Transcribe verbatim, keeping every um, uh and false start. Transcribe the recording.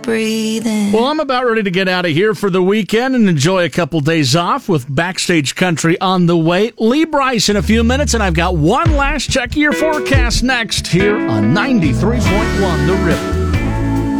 breathing. Well, I'm about ready to get out of here for the weekend and enjoy a couple days off with Backstage Country on the way. Lee Brice in a few minutes, and I've got one last check of your forecast next here on ninety-three point one The Rip.